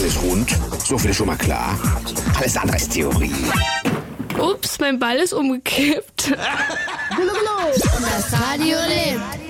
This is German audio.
alles rund. So viel schon mal klar. Alles andere ist Theorie. Ups, mein Ball ist umgekippt. Das Radio lebt.